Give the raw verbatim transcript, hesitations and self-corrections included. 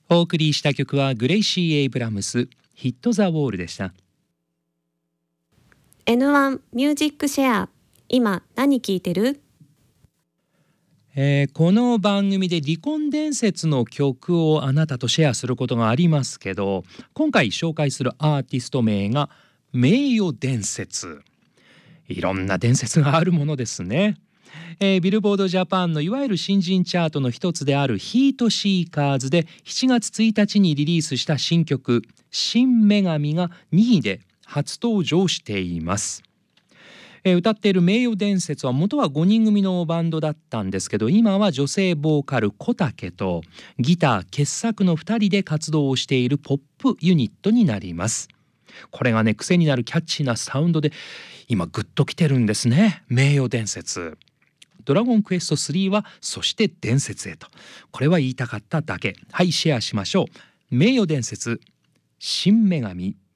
お送りした曲はグレイシー・エイブラムスヒット・ザ・ウォールでした。 エヌワン ミュージックシェア、今何聴いてる？ えーこの番組で離婚伝説の曲をあなたとシェアすることがありますけど、今回紹介するアーティスト名が名誉伝説。いろんな伝説があるものですね。えービルボードジャパンのいわゆる新人チャートの一つであるヒートシーカーズでしちがつついたちにリリースした新曲新女神がにいで初登場しています。えー歌っている名誉伝説は元はごにん組のバンドだったんですけど、今は女性ボーカル小竹とギター傑作のふたりで活動をしているポップユニットになります。これがね、癖になるキャッチーなサウンドで今グッときてるんですね。名誉伝説、ドラゴンクエストスリーはそして伝説へと、これは言いたかっただけ。はい、シェアしましょう。名誉伝説新女神。